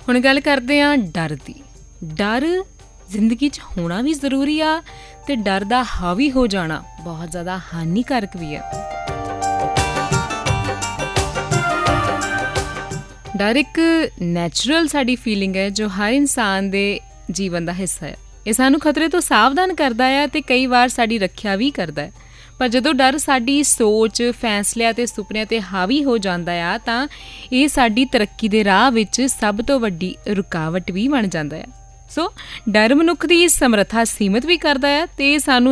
ਹੁਣ ਗੱਲ ਕਰਦੇ ਹਾਂ ਡਰ ਦੀ। ਡਰ ਜ਼ਿੰਦਗੀ 'ਚ ਹੋਣਾ ਵੀ ਜ਼ਰੂਰੀ ਆ ਅਤੇ ਡਰ ਦਾ ਹਾਵੀ ਹੋ ਜਾਣਾ ਬਹੁਤ ਜ਼ਿਆਦਾ ਹਾਨੀਕਾਰਕ ਵੀ ਆ। ਡਰ ਇੱਕ ਨੈਚੁਰਲ ਸਾਡੀ ਫੀਲਿੰਗ ਹੈ ਜੋ ਹਰ ਇਨਸਾਨ ਦੇ ਜੀਵਨ ਦਾ ਹਿੱਸਾ ਹੈ। ਇਹ ਸਾਨੂੰ ਖਤਰੇ ਤੋਂ ਸਾਵਧਾਨ ਕਰਦਾ ਹੈ ਅਤੇ ਕਈ ਵਾਰ ਸਾਡੀ ਰੱਖਿਆ ਵੀ ਕਰਦਾ ਹੈ। ਪਰ ਜਦੋਂ ਡਰ ਸਾਡੀ ਸੋਚ, ਫੈਸਲਿਆਂ ਅਤੇ ਸੁਪਨਿਆਂ 'ਤੇ ਹਾਵੀ ਹੋ ਜਾਂਦਾ ਆ ਤਾਂ ਇਹ ਸਾਡੀ ਤਰੱਕੀ ਦੇ ਰਾਹ ਵਿੱਚ ਸਭ ਤੋਂ ਵੱਡੀ ਰੁਕਾਵਟ ਵੀ ਬਣ ਜਾਂਦਾ ਆ। ਸੋ ਡਰ ਮਨੁੱਖ ਦੀ ਸਮਰੱਥਾ ਸੀਮਿਤ ਵੀ ਕਰਦਾ ਹੈ ਅਤੇ ਸਾਨੂੰ